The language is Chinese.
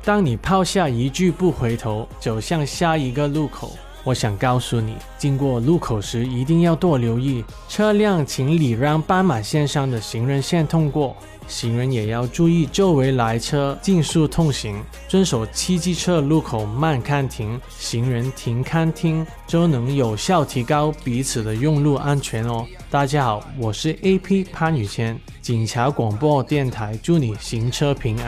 当你抛下一句不回头，走向下一个路口，我想告诉你，经过路口时一定要多留意，车辆请礼让斑马线上的行人线通过，行人也要注意周围来车尽速通行，遵守汽机车路口慢看停，行人停看听，就能有效提高彼此的用路安全哦。大家好，我是 AP 潘宇谦，警察广播电台，祝你行车平安。